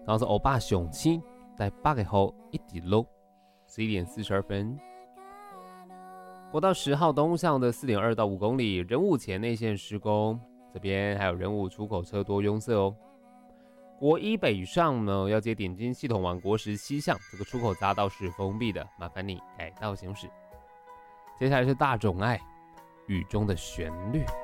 然后是欧巴雄青在8个后一直路11点42分。国道10号东向的4.2到5公里，仁武前内线施工，这边还有仁武出口车多拥塞哦。国一北上呢，要接点金系统往国10西向，这个出口匝道是封闭的，麻烦你改道行驶。接下来是大众爱雨中的旋律。